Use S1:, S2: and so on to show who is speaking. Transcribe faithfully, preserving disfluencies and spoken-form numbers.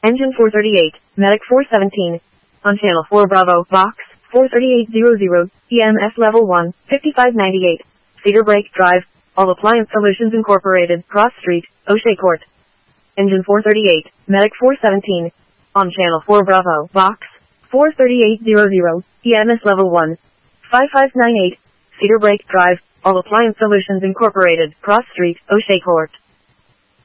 S1: Engine four thirty-eight, Medic four seventeen. On Channel four Bravo, Box four thirty-eight hundred, E M S Level one, fifty-five ninety-eight. Cedar Brake Drive, All Appliance Solutions Incorporated, Cross Street, O'Shea Court. Engine four thirty-eight, Medic four seventeen. On Channel four Bravo, Box four thirty-eight hundred, E M S Level one, fifty-five ninety-eight. Cedar Brake Drive, All Appliance Solutions Incorporated, Cross Street, O'Shea Court.